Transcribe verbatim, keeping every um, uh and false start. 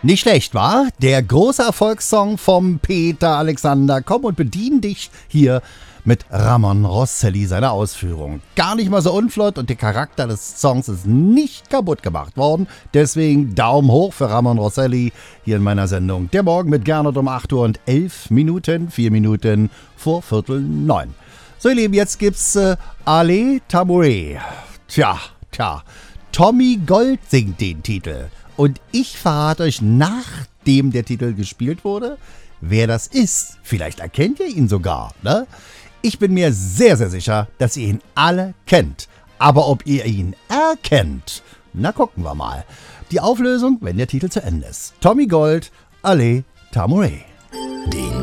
Nicht schlecht, war? Der große Erfolgssong vom Peter Alexander. Komm und bedien dich hier mit Ramon Rosselli, seiner Ausführung. Gar nicht mal so unflott und der Charakter des Songs ist nicht kaputt gemacht worden. Deswegen Daumen hoch für Ramon Rosselli hier in meiner Sendung. Der Morgen mit Gernot um acht Uhr und elf Minuten, vier Minuten vor Viertel neun. So ihr Lieben, jetzt gibt's äh, Ale Tambouré. Tja, tja, Tommy Gold singt den Titel. Und ich verrate euch, nachdem der Titel gespielt wurde, wer das ist. Vielleicht erkennt ihr ihn sogar, ne? Ich bin mir sehr, sehr sicher, dass ihr ihn alle kennt. Aber ob ihr ihn erkennt, na gucken wir mal. Die Auflösung, wenn der Titel zu Ende ist. Tommy Gold, Ale Tambouré. Den